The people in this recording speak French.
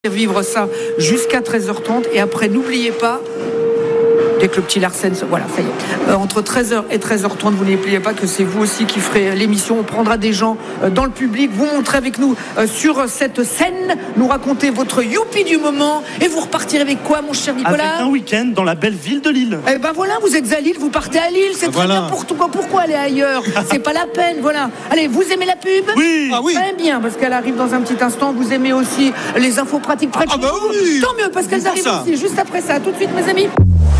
Vivre ça jusqu'à 13h30 et après n'oubliez pas, dès que le petit Larsen, voilà, ça y est, entre 13h et 13h30, vous n'oubliez pas que c'est vous aussi qui ferez l'émission. On prendra des gens dans le public, vous montrez avec nous sur cette scène, nous racontez votre youpi du moment et vous repartirez avec quoi, mon cher Nicolas? Avec un week-end dans la belle ville de Lille. Eh ben voilà, vous êtes à Lille, vous partez à Lille, c'est très bien. Pourquoi aller ailleurs? C'est pas la peine, voilà. Allez, vous aimez la pub? Oui. Ah oui. Très bien, parce qu'elle arrive dans un petit instant. Vous aimez aussi les infos pratiques près de chez vous. Oui. Tant mieux, parce qu'elles arrivent ça. aussi juste après ça. À tout de suite, mes amis.